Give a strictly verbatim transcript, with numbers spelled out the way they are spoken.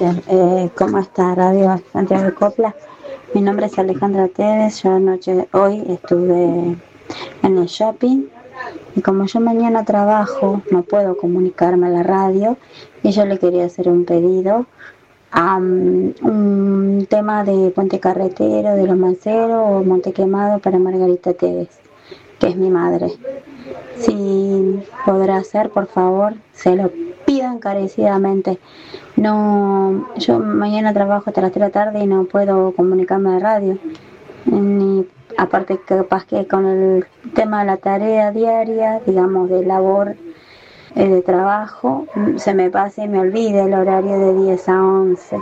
noches. Eh, ¿cómo está Radio Santiago de Copla? Mi nombre es Alejandra Tedes. Yo anoche, hoy estuve en el shopping y como yo mañana trabajo, no puedo comunicarme a la radio y yo le quería hacer un pedido a um, un tema de Puente Carretero, de Los Manceros o Monte Quemado para Margarita Tedes, que es mi madre. Si podrá hacer, por favor, se lo pido encarecidamente. No, yo mañana trabajo hasta las tres de la tarde y no puedo comunicarme a la radio. Ni, aparte capaz que con el tema de la tarea diaria, digamos de labor, eh, de trabajo, se me pase y me olvide el horario de diez a once.